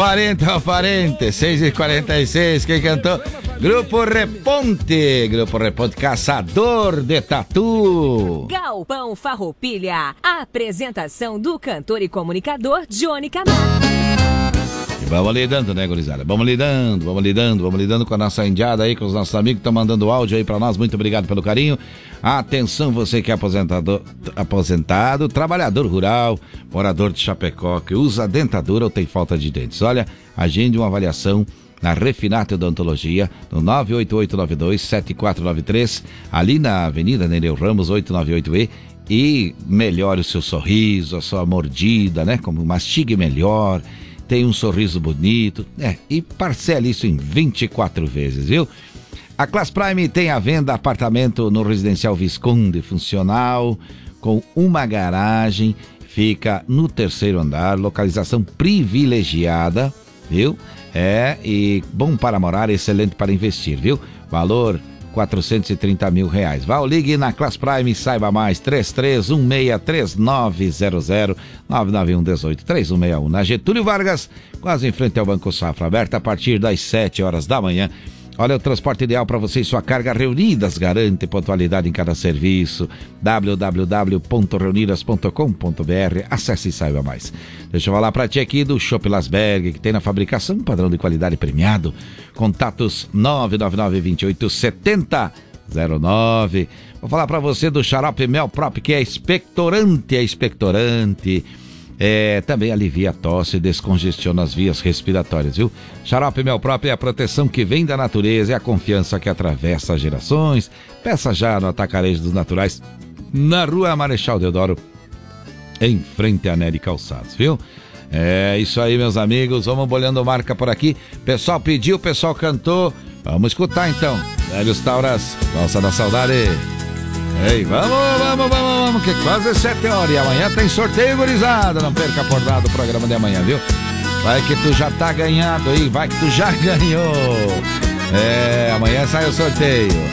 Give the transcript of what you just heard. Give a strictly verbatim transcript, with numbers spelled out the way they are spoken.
parente, ô parente. seis e quarenta e seis, quem cantou? Grupo Reponte, Grupo Reponte, caçador de tatu. Galpão Farroupilha, apresentação do cantor e comunicador Johnny Camargo. E vamos lidando, né, gurizada? Vamos lidando, vamos lidando, vamos lidando com a nossa indiada aí, com os nossos amigos que estão mandando áudio aí pra nós. Muito obrigado pelo carinho. Atenção, você que é aposentado, aposentado, trabalhador rural, morador de Chapecó, que usa dentadura ou tem falta de dentes. Olha, agende uma avaliação na Refinato Odontologia, no nove oito oito nove dois sete quatro nove três, ali na Avenida Nereu Ramos, oitocentos e noventa e oito E, e melhore o seu sorriso, a sua mordida, né? Como mastigue melhor, tem um sorriso bonito, né? E parcele isso em vinte e quatro vezes, viu? A Class Prime tem à venda apartamento no Residencial Visconde, funcional, com uma garagem, fica no terceiro andar, localização privilegiada, viu? É, e bom para morar, excelente para investir, viu? Valor quatrocentos e trinta mil reais. Vá ou ligue na Class Prime e saiba mais. Três três um seis três nove zero zero nove nove um um oito três um seis um. Na Getúlio Vargas, quase em frente ao Banco Safra, aberta a partir das sete horas da manhã. Olha, o transporte ideal para você e sua carga. Reunidas garante pontualidade em cada serviço. w w w ponto reunidas ponto com ponto b r. Acesse e saiba mais. Deixa eu falar para ti aqui do Chopp Lasberg, que tem na fabricação um padrão de qualidade premiado. Contatos nove nove nove dois oito sete zero zero nove. Vou falar para você do xarope Mel Prop, que é expectorante, é expectorante. É, também alivia a tosse e descongestiona as vias respiratórias, viu? Xarope Mel Prop é a proteção que vem da natureza, é a confiança que atravessa gerações. Peça já no Atacarejo dos Naturais, na Rua Marechal Deodoro, em frente à Nery Calçados, viu? É isso aí, meus amigos, vamos bolhando marca por aqui. Pessoal pediu, pessoal cantou, vamos escutar então. Velhos Tauras, Valsa da Saudade. Ei, vamos, vamos, vamos, vamos, que quase sete horas e amanhã tem sorteio, gurizada. Não perca por nada o programa de amanhã, viu? Vai que tu já tá ganhado aí, vai que tu já ganhou. É, amanhã sai o sorteio.